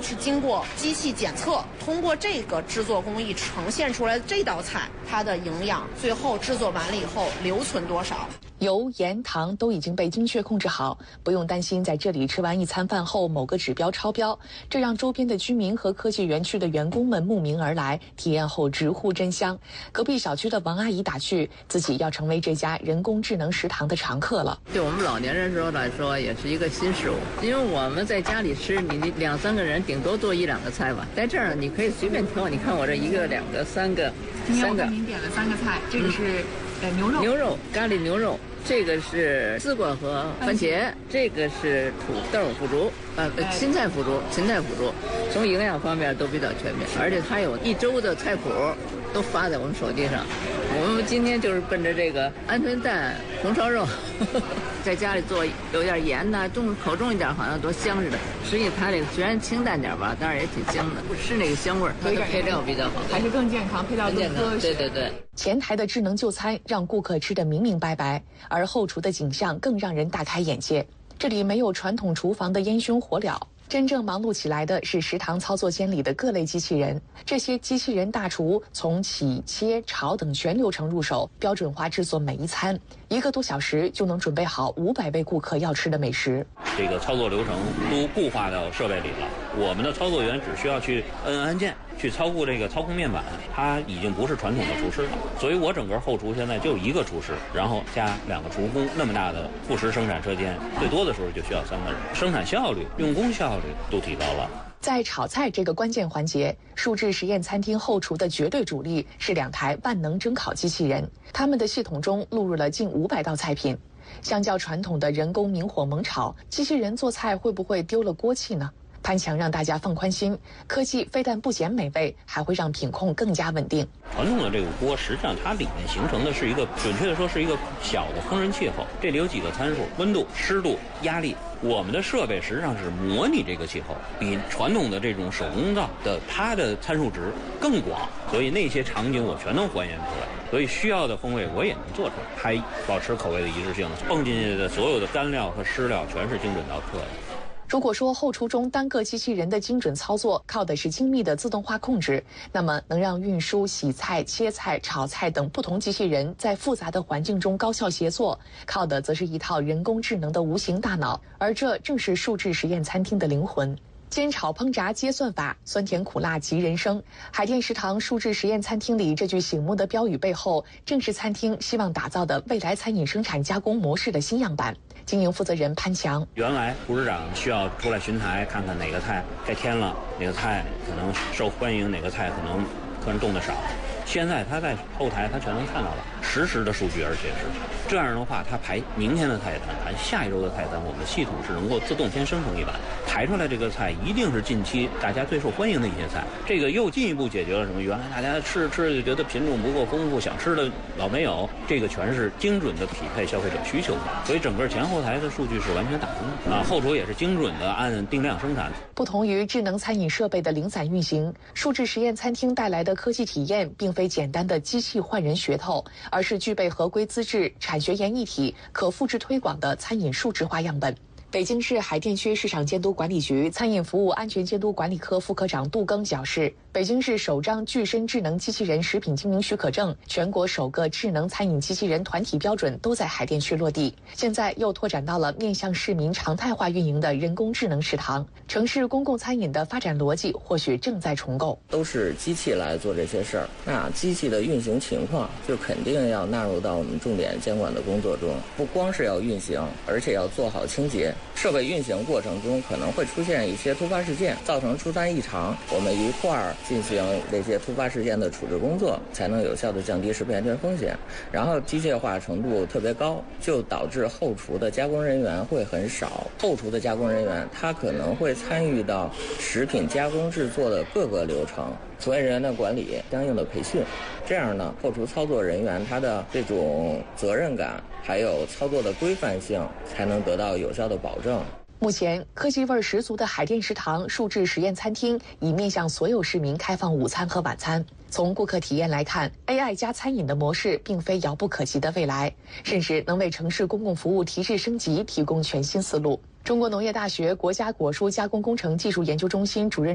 是经过机器检测，通过这个制作工艺呈现出来的这道菜，它的营养最后制作完了以后留存多少。 油、盐、糖都已经被精确控制好，不用担心在这里吃完一餐饭后某个指标超标，这让周边的居民和科技园区的员工们慕名而来，体验后直呼真香。隔壁小区的王阿姨打趣，自己要成为这家人工智能食堂的常客了。 对我们老年人来说，也是一个新事物，因为我们在家里吃，你2、3个人顶多做1、2个菜吧，在这儿你可以随便挑，你看我这1个、2个、3个， 今天我看您点了3个菜，这个是牛肉咖喱牛肉。这个是丝瓜和番茄，这个是土豆腐竹，芹菜腐竹，从营养方面都比较全面，而且它有1周的菜谱都发在我们手机上。我们今天就是奔着这个鹌鹑蛋红烧肉，在家里做有点盐呐，口重一点，好像多香似的。实际它这个虽然清淡点吧，但是也挺香的，不吃那个香味儿，它的配料比较好， 还是更健康，配料更科学。 对。 前台的智能就餐让顾客吃得明明白白，而后厨的景象更让人大开眼界。这里没有传统厨房的烟熏火燎，真正忙碌起来的是食堂操作间里的各类机器人。这些机器人大厨从洗、切、炒等全流程入手，标准化制作每一餐，1个多小时就能准备好500位顾客要吃的美食。 这个操作流程都固化到设备里了，我们的操作员只需要去摁按键，去操控这个操控面板，它已经不是传统的厨师了。所以我整个后厨现在就1个厨师，然后加2个厨工，那么大的副食生产车间，最多的时候就需要3个人，生产效率、用工效率都提高了。 在炒菜这个关键环节，数字实验餐厅后厨的绝对主力是2台万能蒸烤机器人，它们的系统中录入了近500道菜品。相较传统的人工明火猛炒，机器人做菜会不会丢了锅气呢？潘强让大家放宽心，科技非但不减美味，还会让品控更加稳定。 传统的这个锅，实际上它里面形成的是一个，准确的说是一个小的烹饪气候。这里有几个参数：温度、湿度、压力。我们的设备实际上是模拟这个气候，比传统的这种手工灶的它的参数值更广，所以那些场景我全能还原出来。所以需要的风味我也能做出来，还保持口味的一致性。蹦进去的所有的干料和湿料全是精准到克的。 如果说后厨中单个机器人的精准操作靠的是精密的自动化控制，那么能让运输、洗菜、切菜、炒菜等不同机器人在复杂的环境中高效协作，靠的则是一套人工智能的无形大脑，而这正是数字实验餐厅的灵魂。煎炒烹炸皆算法，酸甜苦辣即人生。海淀食堂数字实验餐厅里这句醒目的标语背后，正是餐厅希望打造的未来餐饮生产加工模式的新样板。经营负责人潘强： 原来厨师长需要出来巡台，看看哪个菜该添了，哪个菜可能受欢迎，哪个菜可能客人动得少。现在他在后台他全能看到了实时的数据，而且是这样的话，他排明天的菜单，排下一周的菜单，我们的系统是能够自动先生成一版，排出来这个菜一定是近期大家最受欢迎的一些菜。这个又进一步解决了什么？原来大家吃就觉得品种不够丰富，想吃的老没有，这个全是精准的匹配消费者需求的，所以整个前后台的数据是完全打通的啊。后厨也是精准的按定量生产。 不同于智能餐饮设备的零散运行，数字实验餐厅带来的科技体验并非简单的机器换人噱头，而是具备合规资质、产学研一体、可复制推广的餐饮数字化样本。北京市海淀区市场监督管理局餐饮服务安全监督管理科副科长杜庚表示，北京市首张具身智能机器人食品经营许可证，全国首个智能餐饮机器人团体标准都在海淀区落地。现在又拓展到了面向市民常态化运营的人工智能食堂。城市公共餐饮的发展逻辑或许正在重构， 都是机器来做这些事儿，那机器的运行情况就肯定要纳入到我们重点监管的工作中，不光是要运行，而且要做好清洁。设备运行过程中可能会出现一些突发事件，造成出餐异常，我们一块儿进行这些突发事件的处置工作，才能有效地降低食品安全风险。然后机械化程度特别高，就导致后厨的加工人员会很少。后厨的加工人员他可能会参与到食品加工制作的各个流程，从业人员的管理、相应的培训，这样呢，后厨操作人员他的这种责任感还有操作的规范性才能得到有效的保证。 目前，科技味十足的海淀食堂数字实验餐厅已面向所有市民开放午餐和晚餐。从顾客体验来看 ，AI 加餐饮的模式并非遥不可及的未来，甚至能为城市公共服务提质升级提供全新思路。中国农业大学国家果蔬加工工程技术研究中心主任